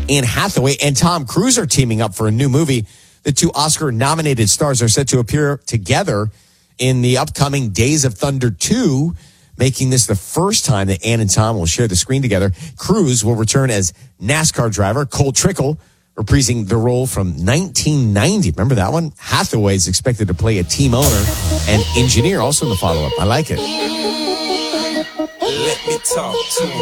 Anne Hathaway and Tom Cruise are teaming up for a new movie. The two Oscar-nominated stars are set to appear together in the upcoming Days of Thunder 2, making this the first time that Anne and Tom will share the screen together. Cruise will return as NASCAR driver Cole Trickle, reprising the role from 1990. Remember that one? Hathaway is expected to play a team owner and engineer also in the follow-up. I like it. Let me talk to him.